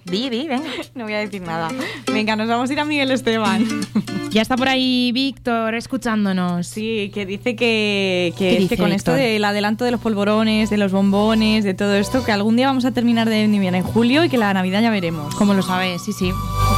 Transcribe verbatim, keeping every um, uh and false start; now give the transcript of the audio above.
Di, di, venga. No voy a decir nada. Venga, nos vamos a ir a Miguel Esteban. Ya está por ahí Víctor escuchándonos. Sí, que dice que, que, ¿Qué dice, que con esto Víctor? del adelanto de los polvorones, de los bombones, de todo esto, que algún día vamos a terminar de vendimiar en julio y que la Navidad ya veremos. ¿Cómo lo sabes? Sí, sí.